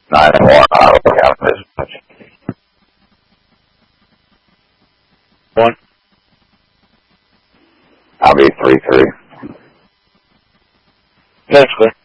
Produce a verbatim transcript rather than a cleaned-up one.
Nine one. I don't have this much. One. I'll be three three. That's clear.